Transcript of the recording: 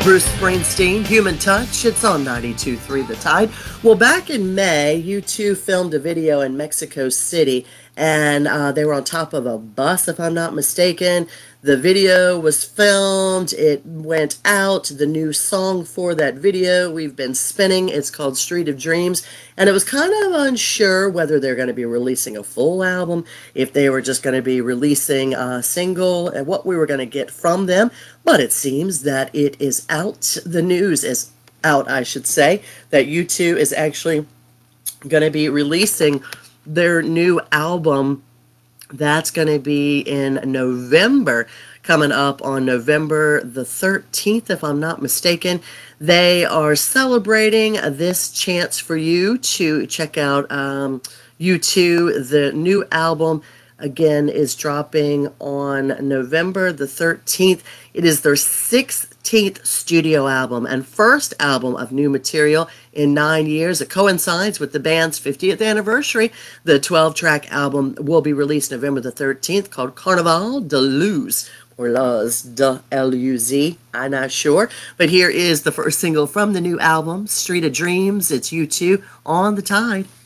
Bruce Springsteen, Human Touch. It's on 92.3 The Tide. Well, back in May, U2 filmed a video in Mexico City, and they were on top of a bus, if I'm not mistaken. The video was filmed. It went out. The new song for that video we've been spinning. It's called Street of Dreams. And it was kind of unsure whether they're going to be releasing a full album, if they were just going to be releasing a single, and what we were going to get from them. But it seems that it is out. The news is out, I should say, that U2 is actually going to be releasing their new album. That's going to be in November, coming up on November the 13th, if I'm not mistaken. They are celebrating this chance for you to check out U2. The new album, again, is dropping on November the 13th. It is their 16th studio album and first album of new material in 9 years. It coincides with the band's 50th anniversary. The 12-track album will be released November the 13th, called Carnaval de Luz, or Luz, D-L-U-Z, I'm not sure. But here is the first single from the new album, Street of Dreams. It's U2 on the Tide.